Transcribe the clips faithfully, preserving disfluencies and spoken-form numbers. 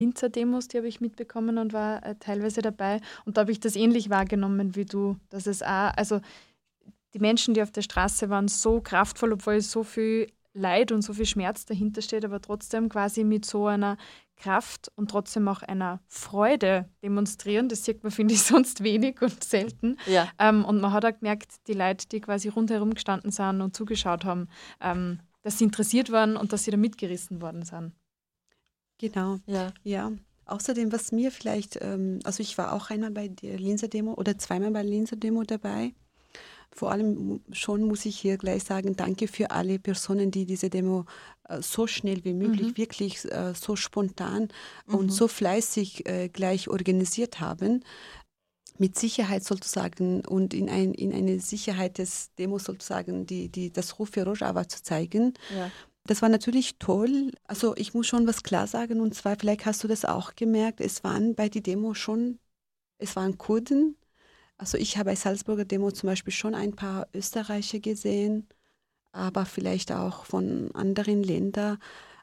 Linzer Demos, die habe ich mitbekommen und war äh, teilweise dabei. Und da habe ich das ähnlich wahrgenommen wie du, dass es auch, also die Menschen, die auf der Straße waren, so kraftvoll, obwohl so viel Leid und so viel Schmerz dahinter steht, aber trotzdem quasi mit so einer Kraft und trotzdem auch einer Freude demonstrieren. Das sieht man, finde ich, sonst wenig und selten. Ja. Ähm, und man hat auch gemerkt, die Leute, die quasi rundherum gestanden sind und zugeschaut haben, ähm, dass sie interessiert waren und dass sie da mitgerissen worden sind. Genau, Ja. ja. Außerdem, was mir vielleicht, ähm, also ich war auch einmal bei der Linzer Demo oder zweimal bei der Linzer Demo dabei. Vor allem schon muss ich hier gleich sagen, danke für alle Personen, die diese Demo äh, so schnell wie möglich, Mhm. wirklich äh, so spontan Mhm. und so fleißig äh, gleich organisiert haben. Mit Sicherheit sozusagen und in, ein, in eine Sicherheit des Demos sozusagen die, die, das Ruf für Rojava zu zeigen. Ja. Das war natürlich toll. Also ich muss schon was klar sagen und zwar, vielleicht hast du das auch gemerkt, es waren bei der Demo schon, es waren Kurden. Also ich habe bei Salzburger Demo zum Beispiel schon ein paar Österreicher gesehen, aber vielleicht auch von anderen Ländern,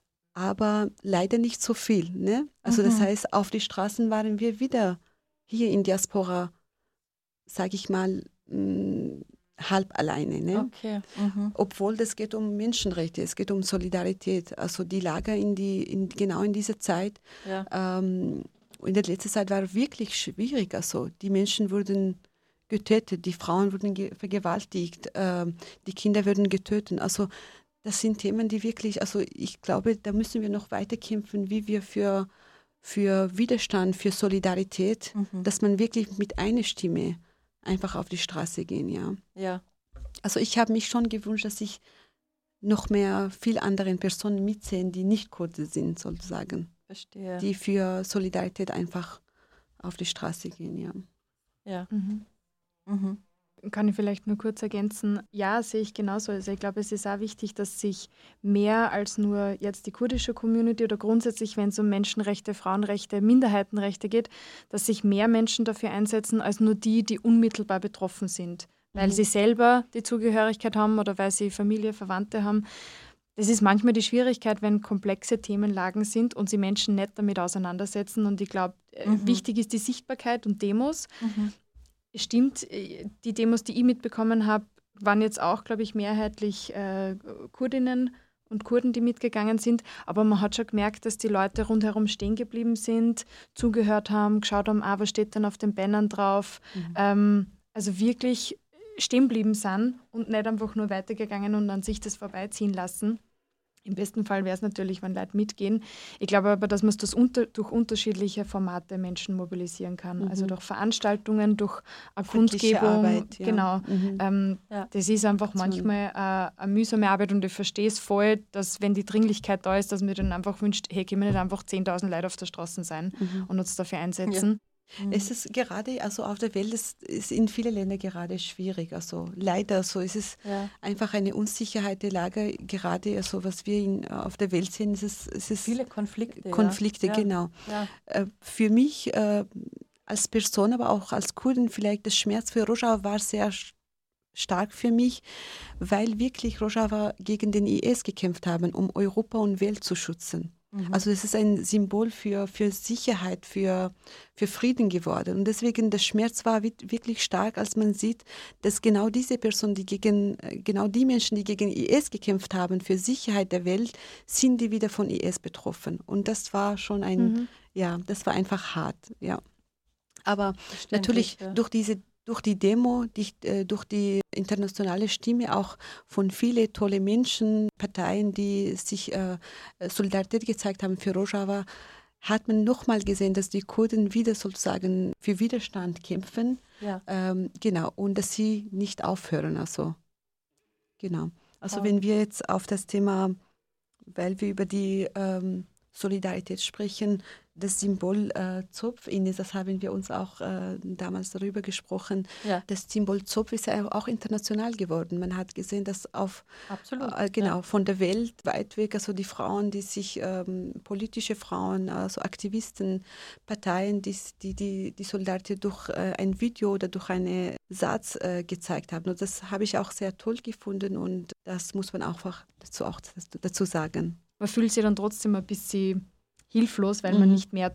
aber leider nicht so viel. Ne? Also das Mhm. heißt, auf die Straßen waren wir wieder hier in Diaspora, sage ich mal, mh, halb alleine. Ne? Okay. Mhm. Obwohl das geht um Menschenrechte, es geht um Solidarität. Also die Lage in die, in, genau in dieser Zeit, Ja. ähm, in der letzten Zeit war wirklich schwierig. Also die Menschen wurden getötet, die Frauen wurden ge- vergewaltigt, ähm, die Kinder wurden getötet. Also das sind Themen, die wirklich, also ich glaube, da müssen wir noch weiter kämpfen, wie wir für, für Widerstand, für Solidarität, Mhm. dass man wirklich mit einer Stimme einfach auf die Straße gehen, ja. Ja. Also ich habe mich schon gewünscht, dass ich noch mehr viel anderen Personen mitsehen, die nicht Kurden sind, sozusagen, Verstehe. die für Solidarität einfach auf die Straße gehen, ja. Ja. Mhm. Mhm. Kann ich vielleicht nur kurz ergänzen? Ja, sehe ich genauso. Also ich glaube, es ist auch wichtig, dass sich mehr als nur jetzt die kurdische Community oder grundsätzlich, wenn es um Menschenrechte, Frauenrechte, Minderheitenrechte geht, dass sich mehr Menschen dafür einsetzen, als nur die, die unmittelbar betroffen sind. Weil Mhm. sie selber die Zugehörigkeit haben oder weil sie Familie, Verwandte haben. Das ist manchmal die Schwierigkeit, wenn komplexe Themenlagen sind und sie Menschen nicht damit auseinandersetzen. Und ich glaube, äh, Mhm. wichtig ist die Sichtbarkeit und Demos. Mhm. Stimmt, äh, die Demos, die ich mitbekommen habe, waren jetzt auch, glaube ich, mehrheitlich äh, Kurdinnen und Kurden, die mitgegangen sind. Aber man hat schon gemerkt, dass die Leute rundherum stehen geblieben sind, zugehört haben, geschaut haben, ah, was steht denn auf den Bannern drauf. Mhm. Ähm, also wirklich stehen geblieben sind und nicht einfach nur weitergegangen und an sich das vorbeiziehen lassen. Im besten Fall wäre es natürlich, wenn Leute mitgehen. Ich glaube aber, dass man das unter, durch unterschiedliche Formate Menschen mobilisieren kann. Mhm. Also durch Veranstaltungen, durch eine Öffentliche Kundgebung. Arbeit, ja. Genau. Mhm. Ähm, Ja. Das ist einfach Aktion. manchmal äh, eine mühsame Arbeit und ich verstehe es voll, dass wenn die Dringlichkeit da ist, dass man dann einfach wünscht, hey, können wir nicht einfach zehntausend Leute auf der Straße sein Mhm. und uns dafür einsetzen. Mhm. Es ist gerade, also auf der Welt ist, ist in vielen Ländern gerade schwierig. Also leider, so ist es Ja. einfach eine Unsicherheit der Lage. Gerade, also was wir in, auf der Welt sehen, es ist, es ist Viele Konflikte. Konflikte, ja. genau. Ja. Äh, für mich äh, als Person, aber auch als Kurdin, vielleicht das Schmerz für Rojava war sehr sch- stark für mich, weil wirklich Rojava gegen den I S gekämpft haben, um Europa und Welt zu schützen. Mhm. Also es ist ein Symbol für, für Sicherheit, für, für Frieden geworden. Und deswegen der Schmerz war wi- wirklich stark, als man sieht, dass genau diese Personen, die gegen, äh, genau die Menschen, die gegen I S gekämpft haben, für Sicherheit der Welt, sind die wieder von I S betroffen. Und das war schon ein, Mhm. ja, das war einfach hart, ja. Aber Verständlich, natürlich ja. durch diese, durch die Demo, die, äh, durch die internationale Stimme auch von vielen tolle Menschen, Parteien, die sich äh, Solidarität gezeigt haben für Rojava, hat man nochmal gesehen, dass die Kurden wieder sozusagen für Widerstand kämpfen. Ja. Ähm, genau, und dass sie nicht aufhören. Also, genau. Also, Toll. wenn wir jetzt auf das Thema, weil wir über die ähm, Solidarität sprechen, das Symbol äh, Zopf, Ines, das haben wir uns auch äh, damals darüber gesprochen. Ja. Das Symbol Zopf ist ja auch international geworden. Man hat gesehen, dass auf Absolut. äh, genau Ja. von der Welt weit weg, also die Frauen, die sich ähm, politische Frauen, also Aktivisten, Parteien, die die die, die Solidarität durch äh, ein Video oder durch einen Satz äh, gezeigt haben. Und das habe ich auch sehr toll gefunden und das muss man auch dazu auch dazu sagen. Man fühlt sich dann trotzdem ein bisschen hilflos, weil man Mhm. nicht mehr